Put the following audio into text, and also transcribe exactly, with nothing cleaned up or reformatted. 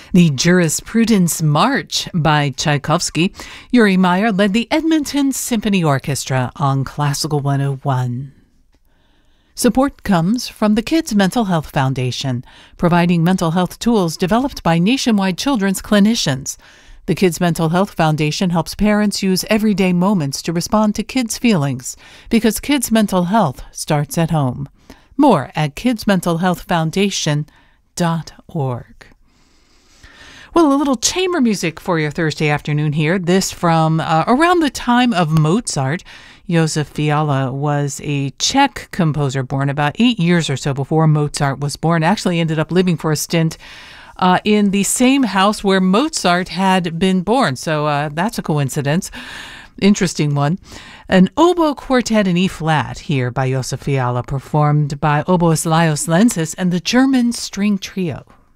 The Jurisprudence March by Tchaikovsky. Yuri Meyer led the Edmonton Symphony Orchestra on Classical one oh one. Support comes from the Kids Mental Health Foundation, providing mental health tools developed by nationwide children's clinicians. The Kids Mental Health Foundation helps parents use everyday moments to respond to kids' feelings, because kids' mental health starts at home. More at kids mental health foundation dot org. Well, a little chamber music for your Thursday afternoon here. This from uh, around the time of Mozart. Josef Fiala was a Czech composer born about eight years or so before Mozart was born. Actually ended up living for a stint uh, in the same house where Mozart had been born. So uh, that's a coincidence. Interesting one. An oboe quartet in E-flat here by Josef Fiala, performed by oboist Lajos Lentzis and the German String Trio.